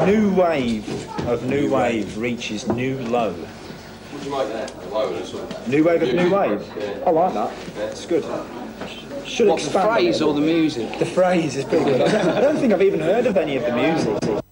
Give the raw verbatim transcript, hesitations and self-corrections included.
new wave of new wave reaches new low. What do you make that? A low and sort of New wave of new wave? Yeah. I like that. It's good. Should What, the expand on phrase it. or the music? The phrase is pretty good. I don't, I don't think I've even heard of any of the music.